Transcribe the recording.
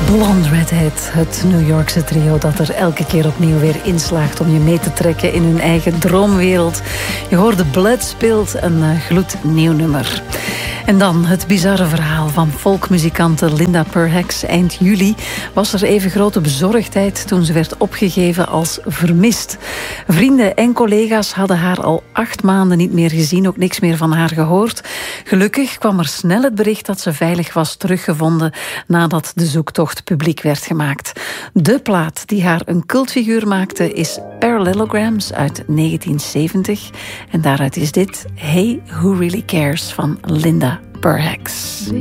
Blonde Redhead, het New Yorkse trio dat er elke keer opnieuw weer inslaagt om je mee te trekken in hun eigen droomwereld. Je hoorde Blood Spilled, een gloednieuw nummer. En dan het bizarre verhaal van folkmuzikante Linda Perhacs. Eind juli was er even grote bezorgdheid toen ze werd opgegeven als vermist. Vrienden en collega's hadden haar al 8 maanden niet meer gezien, ook niks meer van haar gehoord. Gelukkig kwam er snel het bericht dat ze veilig was teruggevonden nadat de zoektocht publiek werd gemaakt. De plaat die haar een cultfiguur maakte is Parallelograms uit 1970. En daaruit is dit Hey Who Really Cares van Linda Perhacs.